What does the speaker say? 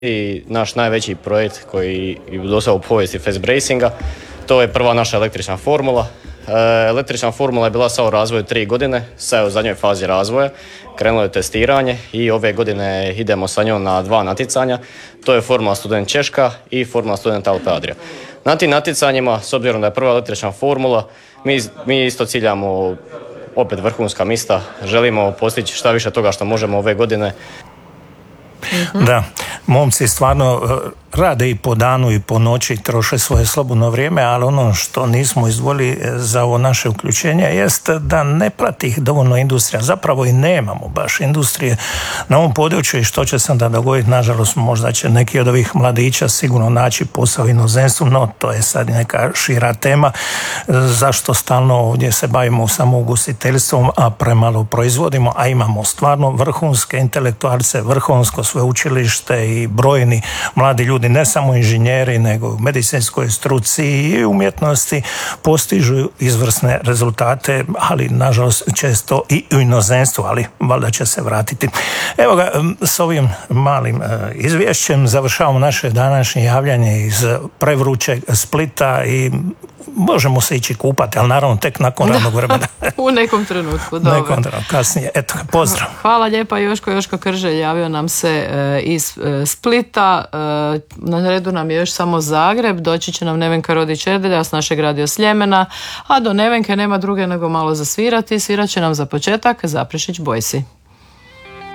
I naš najveći projekt koji je dosao u povijesti Fast Bracinga, to je prva naša električna formula. Električna formula je bila sa u razvoju 3 godine, sad je u zadnjoj fazi razvoja, krenulo je testiranje i ove godine idemo sa njom na 2 natjecanja. To je Formula Student Češka i Formula Student Alpe Adria. Na tim natjecanjima, s obzirom da je prva električna formula, mi isto ciljamo opet vrhunska mista, želimo postići šta više toga što možemo ove godine. Da, momci stvarno rade i po danu i po noći, troše svoje slobodno vrijeme, ali ono što nismo izdvojili za ovo naše uključenje jest da ne prati ih dovoljno industrija. Zapravo i nemamo baš industrije na ovom području i što će se onda dogoditi, nažalost možda će neki od ovih mladića sigurno naći posao u inozemstvu, no to je sad neka šira tema. Zašto stalno ovdje se bavimo samo ugostiteljstvom, a premalo proizvodimo, a imamo stvarno vrhunske intelektualce, vrhunsko sveučilište i brojni mladi ljudi, ne samo inženjeri, nego u medicinskoj struci i umjetnosti postižu izvrsne rezultate, ali nažalost često i u inozemstvu, ali valjda će se vratiti. Evo ga, s ovim malim izvješćem završavamo naše današnje javljanje iz prevrućeg Splita i možemo se ići kupati, ali naravno tek nakon radnog vremena. U nekom trenutku, dobro. Nekom trenutku, kasnije. Eto, pozdrav. Hvala lijepa Joško Krželj, javio nam se iz Splita. Na redu nam je još samo Zagreb, doći će nam Nevenka Rodić-Erdelja s našeg Radio Sljemena, a do Nevenke nema druge nego malo zasvirati. Svirat će nam za početak Zaprešić Bojsi.